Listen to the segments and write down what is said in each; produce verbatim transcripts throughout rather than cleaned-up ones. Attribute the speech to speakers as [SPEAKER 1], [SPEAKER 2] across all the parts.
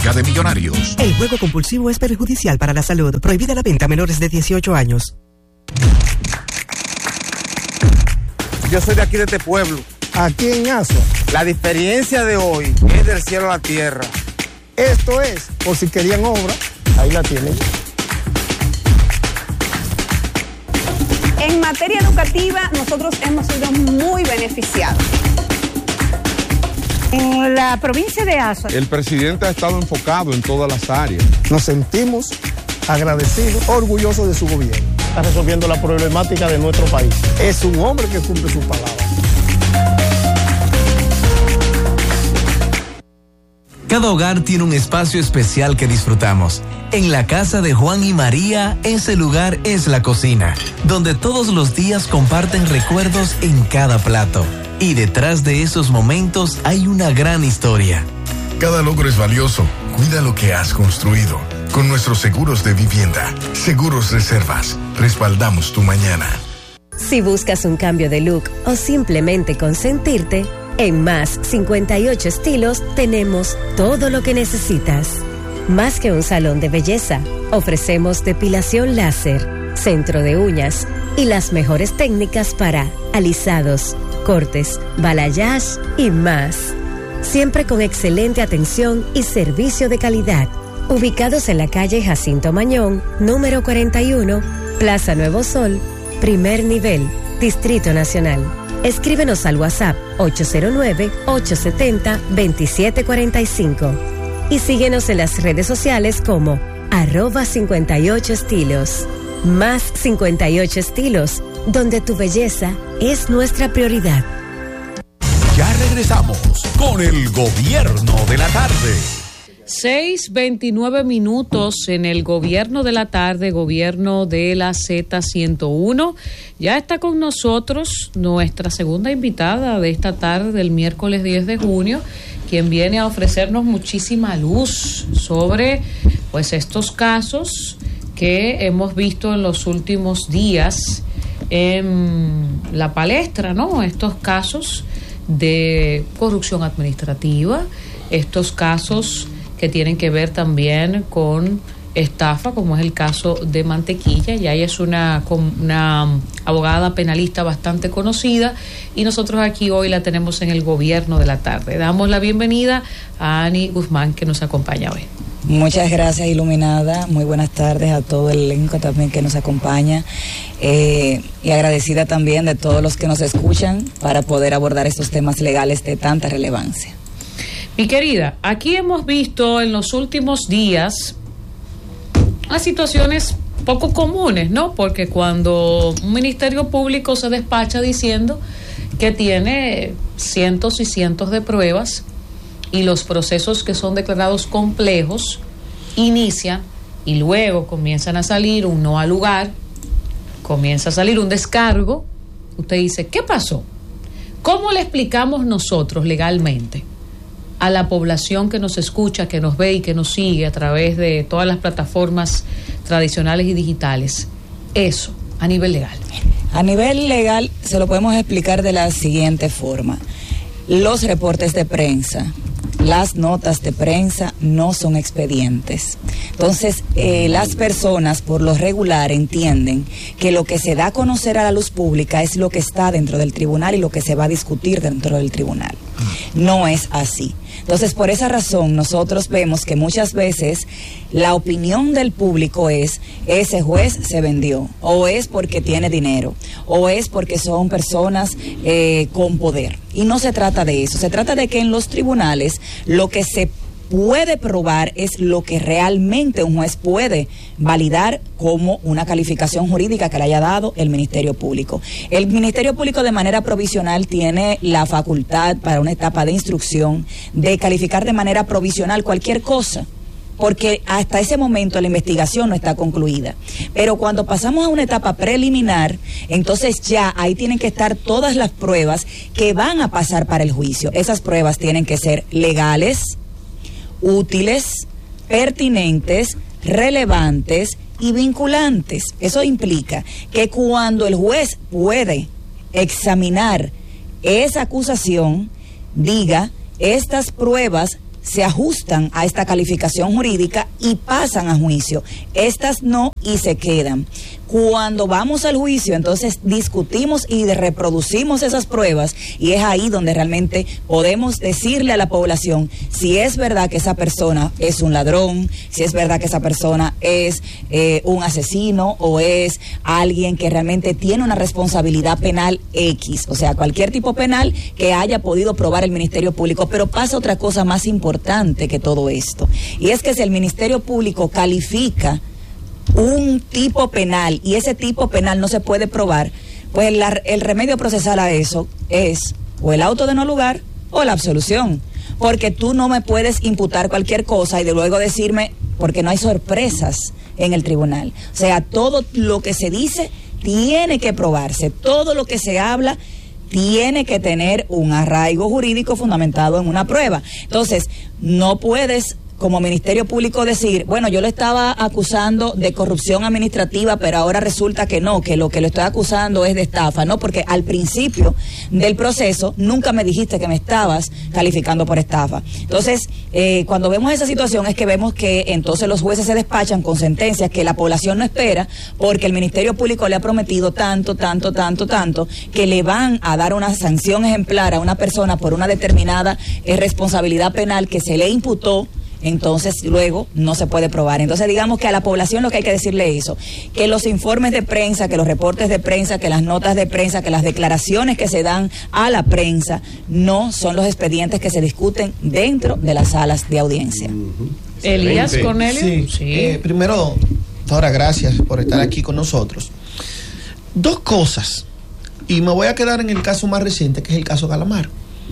[SPEAKER 1] Liga de Millonarios.
[SPEAKER 2] El juego compulsivo es perjudicial para la salud. Prohibida la venta a menores de dieciocho años.
[SPEAKER 3] Yo soy de aquí, de este pueblo.
[SPEAKER 4] Aquí en Asua.
[SPEAKER 3] La diferencia de hoy es del cielo a la tierra.
[SPEAKER 4] Esto es, por si querían obra, ahí la tienen.
[SPEAKER 5] En materia educativa, nosotros hemos sido muy beneficiados.
[SPEAKER 6] En la provincia de Asua,
[SPEAKER 7] el presidente ha estado enfocado en todas las áreas.
[SPEAKER 4] Nos sentimos agradecidos, orgullosos de su gobierno. Está resolviendo la problemática de nuestro país. Es un hombre que cumple su palabra.
[SPEAKER 8] Cada hogar tiene un espacio especial que disfrutamos. En la casa de Juan y María, ese lugar es la cocina, donde todos los días comparten recuerdos en cada plato. Y detrás de esos momentos hay una gran historia.
[SPEAKER 1] Cada logro es valioso. Cuida lo que has construido. Con nuestros seguros de vivienda, Seguros Reservas, respaldamos tu mañana.
[SPEAKER 9] Si buscas un cambio de look o simplemente consentirte, en Más cincuenta y ocho Estilos tenemos todo lo que necesitas. Más que un salón de belleza, ofrecemos depilación láser, centro de uñas y las mejores técnicas para alisados, cortes, balayage y más. Siempre con excelente atención y servicio de calidad. Ubicados en la calle Jacinto Mañón, número cuarenta y uno, Plaza Nuevo Sol, primer nivel, Distrito Nacional. Escríbenos al WhatsApp ocho cero nueve, ocho siete cero, dos siete cuatro cinco y síguenos en las redes sociales como arroba cincuenta y ocho estilos. Más cincuenta y ocho Estilos, donde tu belleza es nuestra prioridad.
[SPEAKER 1] Ya regresamos con el Gobierno de la Tarde.
[SPEAKER 10] seis veintinueve minutos en el Gobierno de la Tarde, Gobierno de la Z ciento uno. Ya está con nosotros nuestra segunda invitada de esta tarde del miércoles diez de junio, quien viene a ofrecernos muchísima luz sobre pues estos casos que hemos visto en los últimos días en la palestra, ¿no? Estos casos de corrupción administrativa, estos casos que tienen que ver también con estafa, como es el caso de Mantequilla. Ya ella es una, una abogada penalista bastante conocida y nosotros aquí hoy la tenemos en el Gobierno de la Tarde. Damos la bienvenida a Ani Guzmán, que nos acompaña hoy.
[SPEAKER 11] Muchas gracias, Iluminada. Muy buenas tardes a todo el elenco también que nos acompaña. Eh, y agradecida también de todos los que nos escuchan para poder abordar estos temas legales de tanta relevancia.
[SPEAKER 10] Mi querida, aquí hemos visto en los últimos días unas situaciones poco comunes, ¿no? Porque cuando un ministerio público se despacha diciendo que tiene cientos y cientos de pruebas y los procesos que son declarados complejos inician y luego comienzan a salir un no al lugar, comienza a salir un descargo, usted dice, ¿qué pasó? ¿Cómo le explicamos nosotros legalmente a la población que nos escucha, que nos ve y que nos sigue a través de todas las plataformas tradicionales y digitales eso a nivel legal?
[SPEAKER 11] A nivel legal se lo podemos explicar de la siguiente forma. Los reportes de prensa, las notas de prensa no son expedientes. Entonces, eh, las personas por lo regular entienden que lo que se da a conocer a la luz pública es lo que está dentro del tribunal y lo que se va a discutir dentro del tribunal. No es así. Entonces, por esa razón, nosotros vemos que muchas veces la opinión del público es, ese juez se vendió, o es porque tiene dinero, o es porque son personas eh, con poder. Y no se trata de eso, se trata de que en los tribunales lo que se puede probar es lo que realmente un juez puede validar como una calificación jurídica que le haya dado el Ministerio Público. El Ministerio Público de manera provisional tiene la facultad para una etapa de instrucción de calificar de manera provisional cualquier cosa, porque hasta ese momento la investigación no está concluida. Pero cuando pasamos a una etapa preliminar, entonces ya ahí tienen que estar todas las pruebas que van a pasar para el juicio. Esas pruebas tienen que ser legales, útiles, pertinentes, relevantes y vinculantes. Eso implica que cuando el juez puede examinar esa acusación, diga, estas pruebas se ajustan a esta calificación jurídica y pasan a juicio. Estas no y se quedan. Cuando vamos al juicio, entonces discutimos y reproducimos esas pruebas y es ahí donde realmente podemos decirle a la población si es verdad que esa persona es un ladrón, si es verdad que esa persona es eh, un asesino o es alguien que realmente tiene una responsabilidad penal X, o sea, cualquier tipo penal que haya podido probar el Ministerio Público. Pero pasa otra cosa más importante que todo esto, y es que si el Ministerio Público califica un tipo penal y ese tipo penal no se puede probar, pues la, el remedio procesal a eso es o el auto de no lugar o la absolución, porque tú no me puedes imputar cualquier cosa y de luego decirme, porque no hay sorpresas en el tribunal. O sea, todo lo que se dice tiene que probarse, todo lo que se habla tiene que tener un arraigo jurídico fundamentado en una prueba. Entonces, no puedes como Ministerio Público decir, bueno, yo lo estaba acusando de corrupción administrativa, pero ahora resulta que no, que lo que lo estoy acusando es de estafa, ¿no? Porque al principio del proceso nunca me dijiste que me estabas calificando por estafa. Entonces, eh, cuando vemos esa situación es que vemos que entonces los jueces se despachan con sentencias que la población no espera, porque el Ministerio Público le ha prometido tanto, tanto, tanto, tanto, que le van a dar una sanción ejemplar a una persona por una determinada eh, responsabilidad penal que se le imputó. Entonces luego no se puede probar. Entonces digamos que a la población lo que hay que decirle es eso, que los informes de prensa, que los reportes de prensa, que las notas de prensa, que las declaraciones que se dan a la prensa no son los expedientes que se discuten dentro de las salas de audiencia.
[SPEAKER 10] Uh-huh. Elías Cornelio.
[SPEAKER 12] Sí, sí. Eh, primero, doctora, gracias por estar aquí con nosotros. Dos cosas, y me voy a quedar en el caso más reciente, que es el caso Calamar.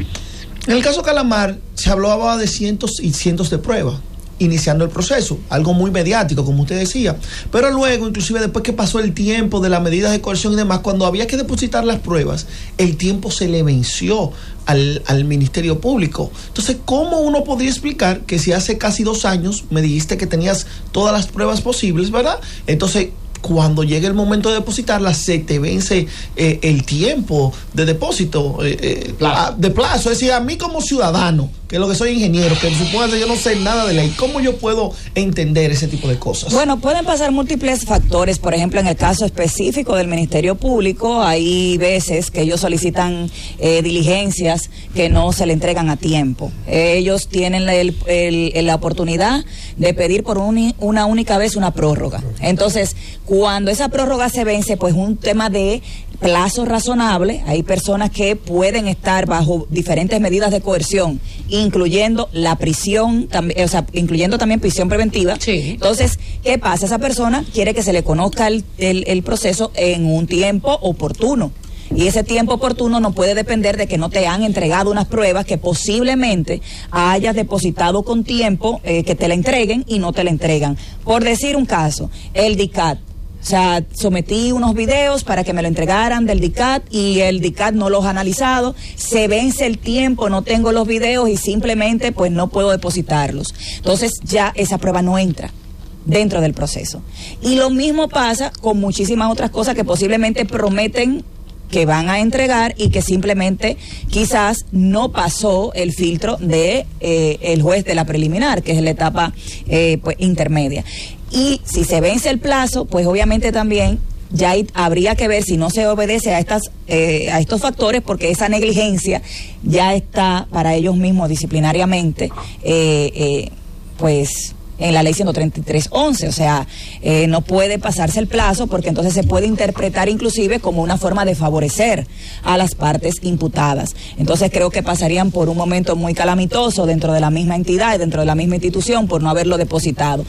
[SPEAKER 12] En el caso Calamar se hablaba de cientos y cientos de pruebas iniciando el proceso, algo muy mediático, como usted decía, pero luego, inclusive después que pasó el tiempo de las medidas de coerción y demás, cuando había que depositar las pruebas, el tiempo se le venció al, al Ministerio Público. Entonces, ¿cómo uno podría explicar que si hace casi dos años me dijiste que tenías todas las pruebas posibles, ¿verdad? Entonces, cuando llegue el momento de depositarla, se te vence eh, el tiempo de depósito, eh, eh, plazo. de plazo. Es decir, a mí como ciudadano, que es lo que soy ingeniero, que supongo que yo no sé nada de ley, ¿cómo yo puedo entender ese tipo de cosas?
[SPEAKER 11] Bueno, pueden pasar múltiples factores. Por ejemplo, en el caso específico del Ministerio Público, hay veces que ellos solicitan eh, diligencias que no se le entregan a tiempo. Ellos tienen el, el, la oportunidad de pedir por un, una única vez una prórroga. Entonces, cuando esa prórroga se vence, pues un tema de plazo razonable, hay personas que pueden estar bajo diferentes medidas de coerción, incluyendo la prisión, también, o sea, incluyendo también prisión preventiva. Sí. Entonces, ¿qué pasa? Esa persona quiere que se le conozca el, el, el proceso en un tiempo oportuno. Y ese tiempo oportuno no puede depender de que no te han entregado unas pruebas que posiblemente hayas depositado con tiempo, eh, que te la entreguen y no te la entregan. Por decir un caso, el D I C A T. O sea, sometí unos videos para que me lo entregaran del D I C A T y el D I C A T no los ha analizado, se vence el tiempo, no tengo los videos y simplemente pues no puedo depositarlos. Entonces ya esa prueba no entra dentro del proceso. Y lo mismo pasa con muchísimas otras cosas que posiblemente prometen que van a entregar y que simplemente quizás no pasó el filtro de eh, el juez de la preliminar, que es la etapa eh, pues, intermedia. Y si se vence el plazo, pues obviamente también ya hay, habría que ver si no se obedece a estas eh, a estos factores, porque esa negligencia ya está para ellos mismos disciplinariamente, eh, eh, pues en la ley ciento treinta y tres once, o sea, eh, no puede pasarse el plazo porque entonces se puede interpretar inclusive como una forma de favorecer a las partes imputadas. Entonces creo que pasarían por un momento muy calamitoso dentro de la misma entidad y dentro de la misma institución por no haberlo depositado.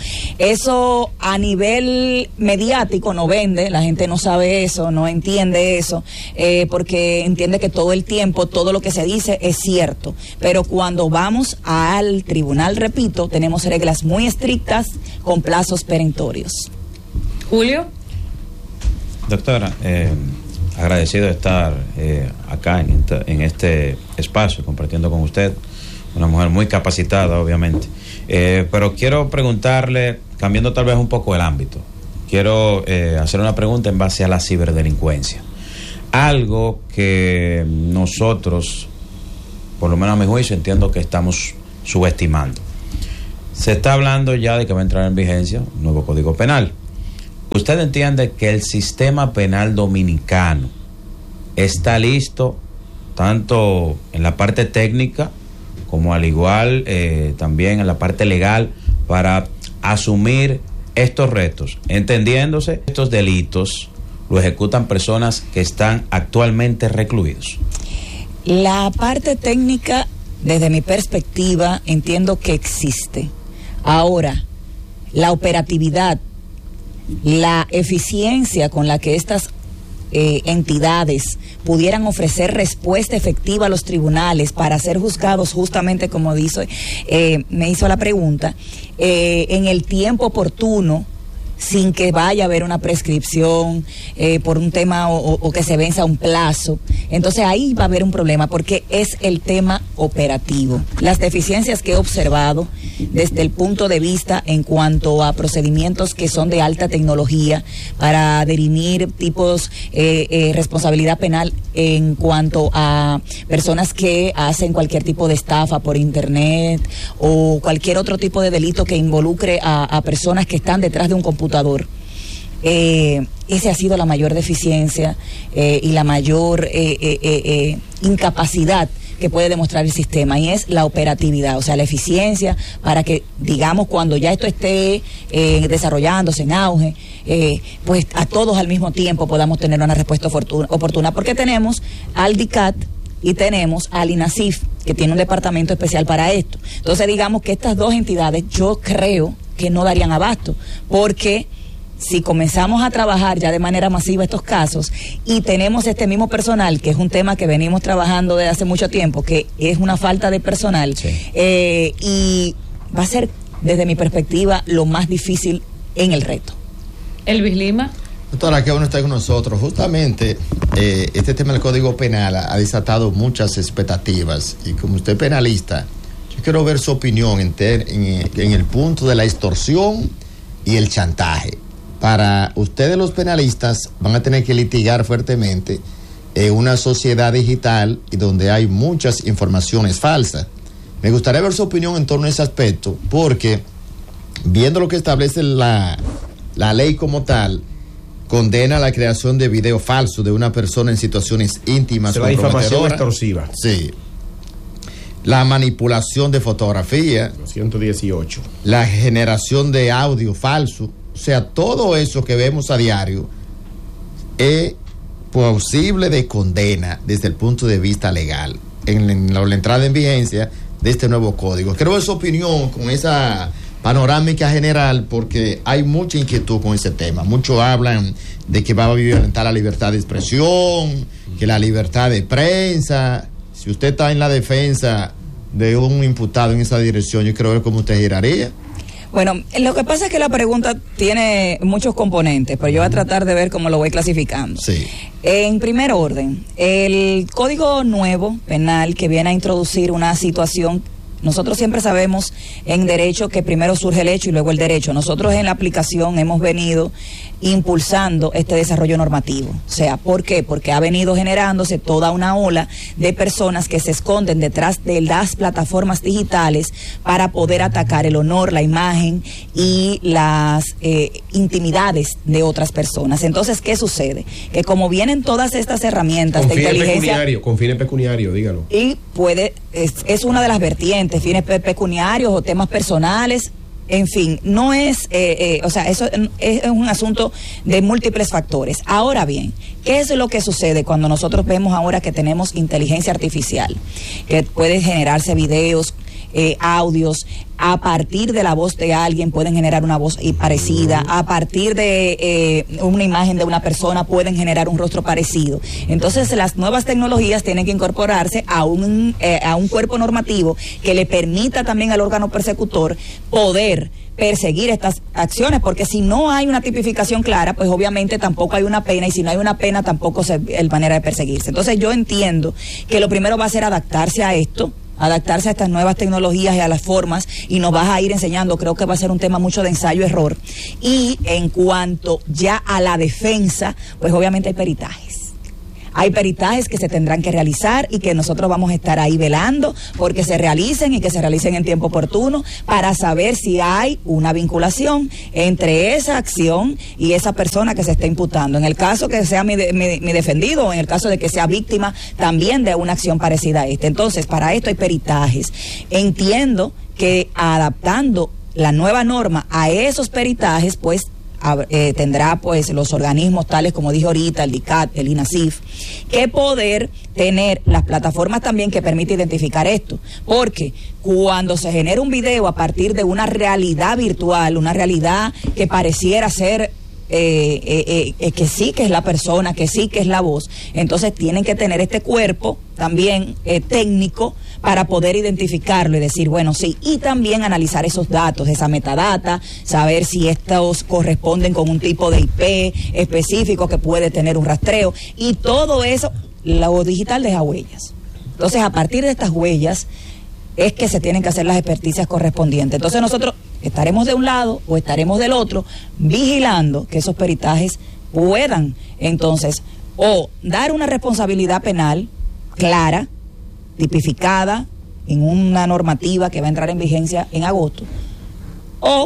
[SPEAKER 11] Eso a nivel mediático no vende, la gente no sabe eso, no entiende eso, eh, porque entiende que todo el tiempo, todo lo que se dice es cierto, pero cuando vamos al tribunal, repito, tenemos reglas muy estrictas con plazos perentorios.
[SPEAKER 10] Julio.
[SPEAKER 13] Doctora, eh, agradecido de estar eh, acá en, esta, en este espacio compartiendo con usted, una mujer muy capacitada obviamente, eh, pero quiero preguntarle, cambiando tal vez un poco el ámbito, quiero eh, hacer una pregunta en base a la ciberdelincuencia, algo que nosotros, por lo menos a mi juicio, entiendo que estamos subestimando. Se está hablando ya de que va a entrar en vigencia un nuevo Código Penal. ¿Usted entiende que el sistema penal dominicano está listo, tanto en la parte técnica como al igual eh, también en la parte legal, para asumir estos retos, entendiéndose estos delitos lo ejecutan personas que están actualmente recluidos?
[SPEAKER 11] La parte técnica, desde mi perspectiva, entiendo que existe. Ahora, la operatividad, la eficiencia con la que estas eh, entidades pudieran ofrecer respuesta efectiva a los tribunales para ser juzgados justamente como dice, eh, me hizo la pregunta, eh, en el tiempo oportuno, sin que vaya a haber una prescripción eh, por un tema o, o que se venza un plazo. Entonces ahí va a haber un problema porque es el tema operativo. Las deficiencias que he observado desde el punto de vista en cuanto a procedimientos que son de alta tecnología para dirimir tipos eh, eh, responsabilidad penal en cuanto a personas que hacen cualquier tipo de estafa por internet o cualquier otro tipo de delito que involucre a, a personas que están detrás de un computador. Eh, esa ha sido la mayor deficiencia eh, y la mayor eh, eh, eh, incapacidad que puede demostrar el sistema, y es la operatividad, o sea, la eficiencia para que, digamos, cuando ya esto esté eh, desarrollándose en auge, eh, pues a todos al mismo tiempo podamos tener una respuesta oportuna, oportuna porque tenemos al D I C A T y tenemos al INASIF, que tiene un departamento especial para esto. Entonces, digamos que estas dos entidades yo creo que no darían abasto, porque si comenzamos a trabajar ya de manera masiva estos casos y tenemos este mismo personal, que es un tema que venimos trabajando desde hace mucho tiempo, que es una falta de personal, sí. eh, y va a ser, desde mi perspectiva, lo más difícil en el reto.
[SPEAKER 10] Elvis Lima.
[SPEAKER 14] Doctora, qué bueno estar con nosotros. Justamente eh, este tema del Código Penal ha, ha desatado muchas expectativas, y como usted es penalista, yo quiero ver su opinión en, ter, en, en el punto de la extorsión y el chantaje. Para ustedes los penalistas van a tener que litigar fuertemente en una sociedad digital y donde hay muchas informaciones falsas. Me gustaría ver su opinión en torno a ese aspecto, porque viendo lo que establece la, la ley como tal, condena la creación de video falso de una persona en situaciones íntimas.
[SPEAKER 15] La información extorsiva.
[SPEAKER 14] Sí. La manipulación de fotografía.
[SPEAKER 15] ciento dieciocho.
[SPEAKER 14] La generación de audio falso. O sea, todo eso que vemos a diario es posible de condena desde el punto de vista legal en, en la, la entrada en vigencia de este nuevo código. Quiero ver su opinión con esa panorámica general, porque hay mucha inquietud con ese tema. Muchos hablan de que va a violentar la libertad de expresión, que la libertad de prensa. Si usted está en la defensa de un imputado en esa dirección, yo quiero ver cómo usted giraría.
[SPEAKER 11] Bueno, lo que pasa es que la pregunta tiene muchos componentes, pero yo voy a tratar de ver cómo lo voy clasificando.
[SPEAKER 14] Sí.
[SPEAKER 11] En primer orden, el Código Nuevo Penal, que viene a introducir una situación. Nosotros siempre sabemos en derecho que primero surge el hecho y luego el derecho. Nosotros en la aplicación hemos venido impulsando este desarrollo normativo. O sea, ¿por qué? Porque ha venido generándose toda una ola de personas que se esconden detrás de las plataformas digitales para poder atacar el honor, la imagen y las eh, intimidades de otras personas. Entonces, ¿qué sucede? Que como vienen todas estas herramientas
[SPEAKER 15] con
[SPEAKER 11] de
[SPEAKER 15] fines
[SPEAKER 11] inteligencia...
[SPEAKER 15] Pecuniario, con fines pecuniarios, dígalo.
[SPEAKER 11] Y puede, es, es una de las vertientes, fines pecuniarios o temas personales, en fin, no es, eh, eh, o sea, eso es, es un asunto de múltiples factores. Ahora bien, ¿qué es lo que sucede cuando nosotros vemos ahora que tenemos inteligencia artificial? Que puede generarse videos, eh, audios, a partir de la voz de alguien pueden generar una voz parecida, a partir de eh, una imagen de una persona pueden generar un rostro parecido. Entonces las nuevas tecnologías tienen que incorporarse a un, eh, a un cuerpo normativo que le permita también al órgano persecutor poder perseguir estas acciones, porque si no hay una tipificación clara, pues obviamente tampoco hay una pena, y si no hay una pena tampoco se, hay manera de perseguirse. Entonces yo entiendo que lo primero va a ser adaptarse a esto, adaptarse a estas nuevas tecnologías y a las formas, y nos vas a ir enseñando. Creo que va a ser un tema mucho de ensayo-error. Y en cuanto ya a la defensa, pues obviamente hay peritajes. Hay peritajes que se tendrán que realizar y que nosotros vamos a estar ahí velando porque se realicen y que se realicen en tiempo oportuno para saber si hay una vinculación entre esa acción y esa persona que se está imputando. En el caso que sea mi, de, mi, mi defendido o en el caso de que sea víctima también de una acción parecida a esta. Entonces, para esto hay peritajes. Entiendo que adaptando la nueva norma a esos peritajes, pues eh, tendrá pues los organismos tales como dije ahorita, el D I C A T, el INASIF, que poder tener las plataformas también que permite identificar esto, porque cuando se genera un video a partir de una realidad virtual, una realidad que pareciera ser Eh, eh, eh, que sí que es la persona, que sí que es la voz, entonces tienen que tener este cuerpo también eh, técnico para poder identificarlo y decir, bueno, sí, y también analizar esos datos, esa metadata, saber si estos corresponden con un tipo de I P específico que puede tener un rastreo, y todo eso, lo digital deja huellas. Entonces, a partir de estas huellas es que se tienen que hacer las experticias correspondientes. Entonces nosotros estaremos de un lado o estaremos del otro vigilando que esos peritajes puedan entonces o dar una responsabilidad penal clara, tipificada en una normativa que va a entrar en vigencia en agosto, o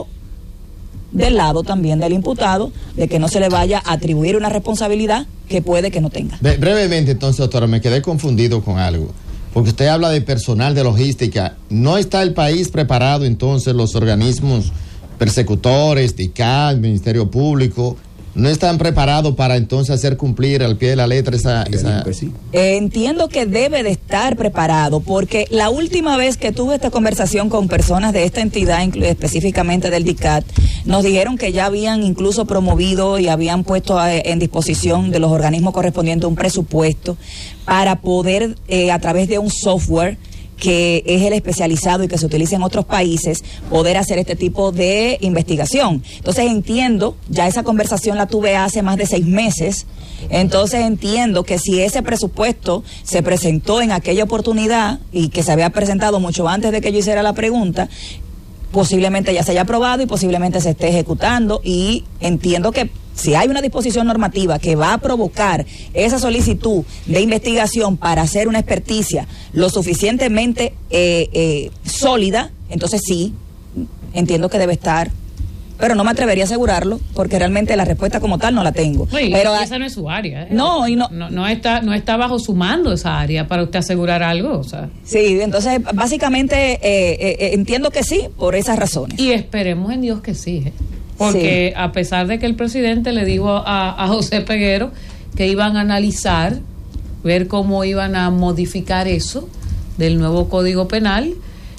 [SPEAKER 11] del lado también del imputado de que no se le vaya a atribuir una responsabilidad que puede que no tenga.
[SPEAKER 14] Bre- brevemente entonces, doctora, me quedé confundido con algo. Porque usted habla de personal de logística. ¿No está el país preparado entonces, los organismos persecutores, D I C A T, Ministerio Público, no están preparados para entonces hacer cumplir al pie de la letra esa... esa...
[SPEAKER 11] Eh, entiendo que debe de estar preparado, porque la última vez que tuve esta conversación con personas de esta entidad, específicamente del D I C A T, nos dijeron que ya habían incluso promovido y habían puesto a, en disposición de los organismos correspondientes un presupuesto para poder, eh, a través de un software que es el especializado y que se utiliza en otros países, poder hacer este tipo de investigación. Entonces entiendo, ya esa conversación la tuve hace más de seis meses, entonces entiendo que si ese presupuesto se presentó en aquella oportunidad y que se había presentado mucho antes de que yo hiciera la pregunta, posiblemente ya se haya aprobado y posiblemente se esté ejecutando, y entiendo que si hay una disposición normativa que va a provocar esa solicitud de investigación para hacer una experticia lo suficientemente eh, eh, sólida, entonces sí, entiendo que debe estar, pero no me atrevería a asegurarlo porque realmente la respuesta como tal no la tengo.
[SPEAKER 10] Oye,
[SPEAKER 11] pero
[SPEAKER 10] y esa no es su área. ¿eh?
[SPEAKER 11] No, y no,
[SPEAKER 10] no, no está, no está bajo su mando esa área para usted asegurar algo. O sea.
[SPEAKER 11] Sí, entonces básicamente eh, eh, entiendo que sí por esas razones.
[SPEAKER 10] Y esperemos en Dios que sí, ¿eh? Porque sí, a pesar de que el presidente le dijo a, a José Peguero que iban a analizar, ver cómo iban a modificar eso del nuevo Código Penal,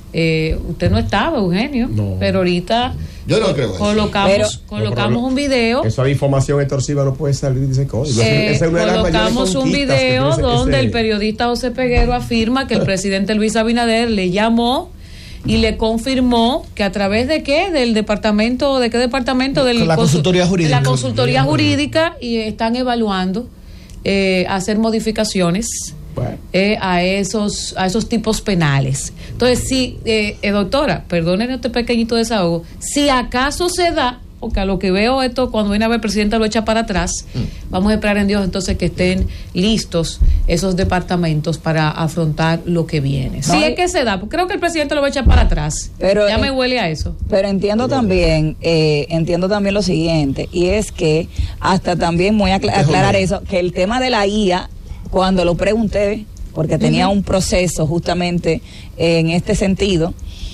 [SPEAKER 10] eh, usted no estaba, Eugenio, no. Pero ahorita
[SPEAKER 14] yo no creo
[SPEAKER 10] colocamos,
[SPEAKER 15] pero,
[SPEAKER 10] colocamos
[SPEAKER 15] no,
[SPEAKER 10] un video.
[SPEAKER 15] Eso de información extorsiva no puede salir de ese código.
[SPEAKER 10] Eh,
[SPEAKER 15] esa es una
[SPEAKER 10] colocamos un video
[SPEAKER 15] ese,
[SPEAKER 10] donde
[SPEAKER 15] ese...
[SPEAKER 10] el periodista José Peguero afirma que el presidente Luis Abinader le llamó y le confirmó que a través de qué, del departamento, de qué departamento, de
[SPEAKER 12] la consultoría jurídica,
[SPEAKER 10] de la consultoría jurídica, y están evaluando eh, hacer modificaciones bueno. eh, a esos a esos tipos penales. Entonces sí, eh, eh, doctora, perdonen este pequeñito desahogo, si acaso se da, porque a lo que veo esto, cuando viene a ver el presidente lo echa para atrás, mm. vamos a esperar en Dios entonces que estén listos esos departamentos para afrontar lo que viene. No, sí, es que se da, creo que el presidente lo va a echar para atrás, pero, ya me huele a eso.
[SPEAKER 11] Pero entiendo también, eh, entiendo también lo siguiente, y es que hasta también voy a aclar- aclarar eso, que el tema de la I A, cuando lo pregunté, porque tenía uh-huh. un proceso justamente eh, en este sentido,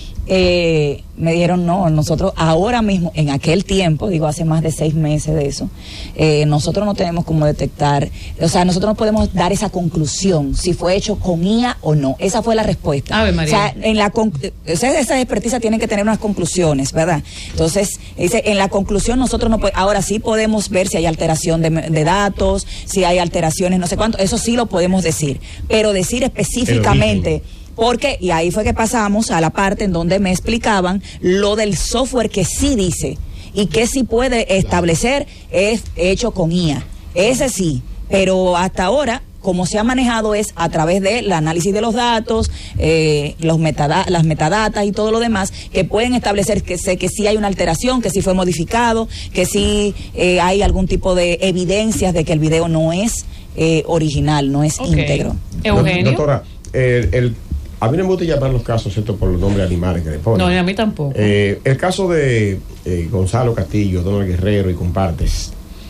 [SPEAKER 11] Eh, me dijeron no, nosotros ahora mismo, en aquel tiempo, digo hace más de seis meses de eso, eh, nosotros no tenemos cómo detectar, o sea, nosotros no podemos dar esa conclusión si fue hecho con I A o no. Esa fue la respuesta.
[SPEAKER 10] Ave María.
[SPEAKER 11] O sea, en la con, o sea, esas experticias tienen que tener unas conclusiones, ¿verdad? Entonces, dice, en la conclusión nosotros no podemos, ahora sí podemos ver si hay alteración de, de datos, si hay alteraciones, no sé cuánto, eso sí lo podemos decir, pero decir específicamente... Porque, y ahí fue que pasamos a la parte en donde me explicaban lo del software que sí dice y que sí puede establecer es hecho con I A. Ese sí, pero hasta ahora, como se ha manejado es a través del análisis de los datos, eh, los metada las metadatas y todo lo demás, que pueden establecer que si que sí hay una alteración, que sí fue modificado, que sí eh, hay algún tipo de evidencias de que el video no es eh, original, no es okay. íntegro.
[SPEAKER 10] Eugenio.
[SPEAKER 15] Doctora, el, el, a mí no me gusta llamar los casos, ¿cierto?, por los nombres animales que le ponen.
[SPEAKER 10] No, y a mí tampoco.
[SPEAKER 15] Eh, el caso de eh, Gonzalo Castillo, Donald Guerrero y compartes,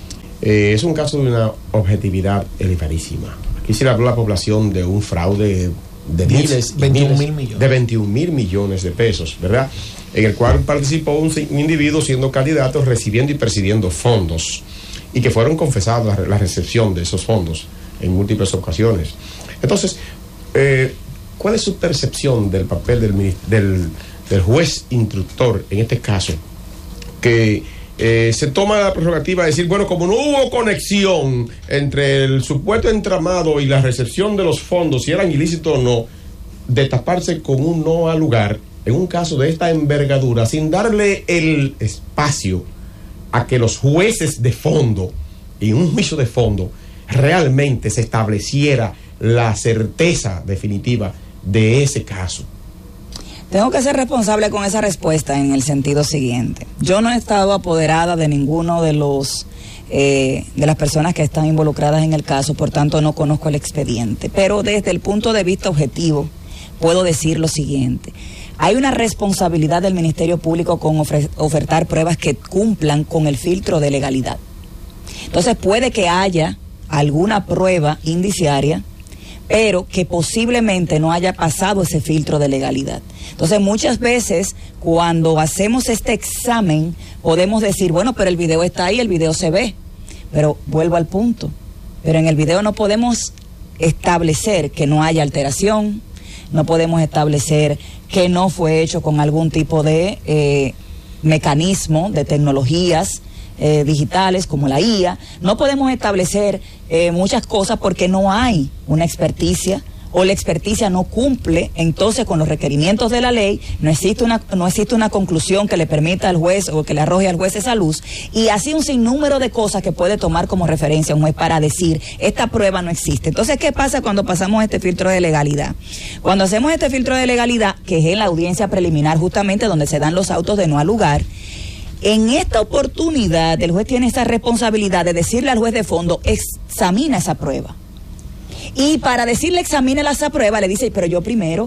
[SPEAKER 15] eh, es un caso de una objetividad elevadísima. Aquí se le habló a la población de un fraude de miles,
[SPEAKER 12] veintiún
[SPEAKER 15] mil millones. De veintiún mil millones de pesos, ¿verdad? En el cual participó un, un individuo siendo candidato, recibiendo y percibiendo fondos, y que fueron confesados la, la recepción de esos fondos en múltiples ocasiones. Entonces, eh, ¿cuál es su percepción del papel del, del, del juez instructor en este caso? Que eh, se toma la prerrogativa de decir, bueno, como no hubo conexión entre el supuesto entramado y la recepción de los fondos, si eran ilícitos o no, de taparse con un no al lugar, en un caso de esta envergadura, sin darle el espacio a que los jueces de fondo, y un juicio de fondo, realmente se estableciera la certeza definitiva de ese caso?
[SPEAKER 11] Tengo que ser responsable con esa respuesta en el sentido siguiente. Yo no he estado apoderada de ninguno de los eh, de las personas que están involucradas en el caso, por tanto no conozco el expediente. Pero desde el punto de vista objetivo, puedo decir lo siguiente. Hay una responsabilidad del Ministerio Público con ofertar pruebas que cumplan con el filtro de legalidad. Entonces puede que haya alguna prueba indiciaria, pero que posiblemente no haya pasado ese filtro de legalidad. Entonces muchas veces cuando hacemos este examen podemos decir, bueno, pero el video está ahí, el video se ve, pero vuelvo al punto, pero en el video no podemos establecer que no haya alteración, no podemos establecer que no fue hecho con algún tipo de eh, mecanismo de tecnologías Eh, digitales como la I A, no podemos establecer eh, muchas cosas porque no hay una experticia o la experticia no cumple entonces con los requerimientos de la ley, no existe una, no existe una conclusión que le permita al juez o que le arroje al juez esa luz, y así un sinnúmero de cosas que puede tomar como referencia un juez para decir esta prueba no existe. Entonces, ¿qué pasa cuando pasamos este filtro de legalidad? Cuando hacemos este filtro de legalidad, que es en la audiencia preliminar justamente donde se dan los autos de no al lugar, en esta oportunidad el juez tiene esa responsabilidad de decirle al juez de fondo, examina esa prueba. Y para decirle examine esa prueba, le dice, pero yo primero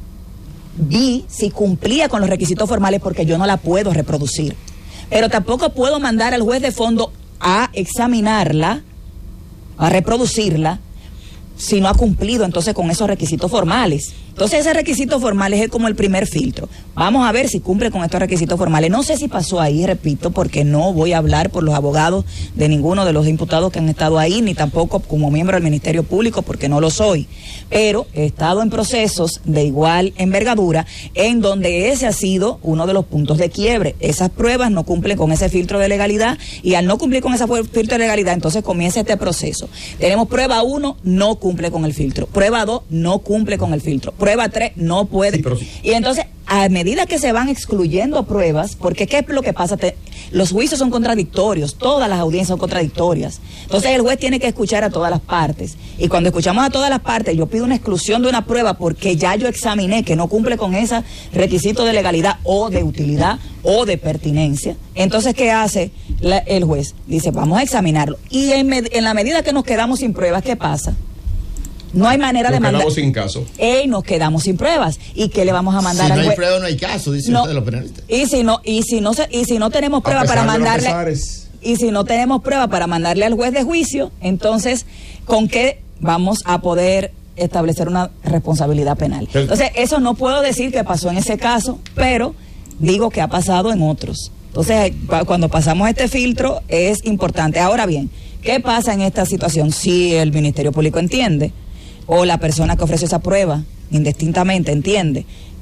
[SPEAKER 11] vi si cumplía con los requisitos formales porque yo no la puedo reproducir. Pero tampoco puedo mandar al juez de fondo a examinarla, a reproducirla, si no ha cumplido entonces con esos requisitos formales. Entonces ese requisito formales es como el primer filtro. Vamos a ver si cumple con estos requisitos formales. No sé si pasó ahí, repito, porque no voy a hablar por los abogados de ninguno de los imputados que han estado ahí, ni tampoco como miembro del Ministerio Público, porque no lo soy. Pero he estado en procesos de igual envergadura en donde ese ha sido uno de los puntos de quiebre. Esas pruebas no cumplen con ese filtro de legalidad, y al no cumplir con ese filtro de legalidad, entonces comienza este proceso. Tenemos prueba uno, no cumple con el filtro. Prueba dos, no cumple con el filtro. Prueba tres, no puede. Sí, pero sí. Y entonces, a medida que se van excluyendo pruebas, porque ¿qué es lo que pasa? Te, los juicios son contradictorios, todas las audiencias son contradictorias. Entonces el juez tiene que escuchar a todas las partes. Y cuando escuchamos a todas las partes, yo pido una exclusión de una prueba porque ya yo examiné que no cumple con ese requisito de legalidad o de utilidad o de pertinencia. Entonces, ¿qué hace la, el juez? Dice, vamos a examinarlo. Y en, en la medida que nos quedamos sin pruebas, ¿qué pasa? No hay manera
[SPEAKER 15] nos
[SPEAKER 11] de mandar.
[SPEAKER 15] Nos quedamos sin caso.
[SPEAKER 11] Ey, nos quedamos sin pruebas. ¿Y qué le vamos a mandar al juez?
[SPEAKER 14] Si no hay prueba, no hay caso, dicen
[SPEAKER 11] no,
[SPEAKER 14] ustedes los penalistas.
[SPEAKER 11] Y si no, y si no se, y si no tenemos prueba para mandarle, y si no tenemos prueba para mandarle al juez de juicio, entonces, ¿con qué vamos a poder establecer una responsabilidad penal? Entonces, eso no puedo decir que pasó en ese caso, pero digo que ha pasado en otros. Entonces, cuando pasamos este filtro es importante. Ahora bien, ¿qué pasa en esta situación? Si el Ministerio Público entiende, o la persona que ofrece esa prueba indistintamente entiende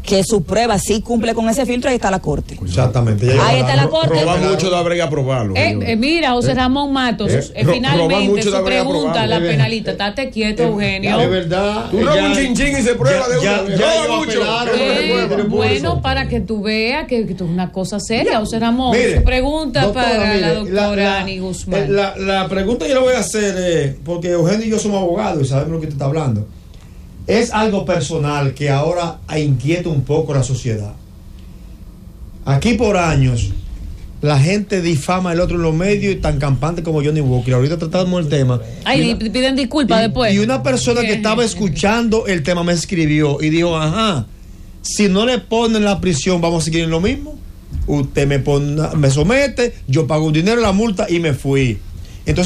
[SPEAKER 11] que su prueba sí cumple con ese filtro, ahí está la corte.
[SPEAKER 16] Exactamente.
[SPEAKER 11] Ahí está la corte.
[SPEAKER 15] Roba mucho de haber que aprobarlo.
[SPEAKER 10] Eh, eh, mira, José Ramón Matos,
[SPEAKER 15] Eh,
[SPEAKER 10] eh,
[SPEAKER 15] ro- roba
[SPEAKER 10] finalmente
[SPEAKER 15] mucho de
[SPEAKER 10] su
[SPEAKER 15] haber
[SPEAKER 10] pregunta,
[SPEAKER 15] aprobado.
[SPEAKER 10] la
[SPEAKER 15] Eh,
[SPEAKER 10] penalista, estate quieto, Eugenio.
[SPEAKER 16] Es verdad.
[SPEAKER 15] Tú robas un chinchín y se prueba de
[SPEAKER 16] ya,
[SPEAKER 15] una
[SPEAKER 16] ya,
[SPEAKER 15] vez.
[SPEAKER 16] ya
[SPEAKER 15] Roba
[SPEAKER 16] ellos
[SPEAKER 15] mucho.
[SPEAKER 16] apelaron,
[SPEAKER 10] Eh,
[SPEAKER 16] pero por
[SPEAKER 10] bueno,
[SPEAKER 16] eso.
[SPEAKER 10] para que tú veas que, que esto es una cosa seria, José Ramón.
[SPEAKER 16] Mire,
[SPEAKER 10] Su pregunta
[SPEAKER 16] doctora,
[SPEAKER 10] para
[SPEAKER 16] mire,
[SPEAKER 10] la doctora
[SPEAKER 16] la-
[SPEAKER 10] Ani
[SPEAKER 16] eh,
[SPEAKER 10] Guzmán.
[SPEAKER 16] La, la pregunta que yo le voy a hacer es, porque Eugenio y yo somos abogados y sabemos lo que usted está hablando. Es algo personal que ahora inquieta un poco la sociedad. Aquí por años la gente difama el otro en los medios y tan campante como Johnny Walker. Ahorita tratamos el tema.
[SPEAKER 10] Ay,
[SPEAKER 16] Y
[SPEAKER 10] di- piden disculpas
[SPEAKER 16] y,
[SPEAKER 10] después.
[SPEAKER 16] y una persona que estaba escuchando el tema me escribió y dijo, ajá, si no le ponen la prisión, vamos a seguir en lo mismo. Usted me pone, una- me somete, yo pago un dinero, la multa y me fui.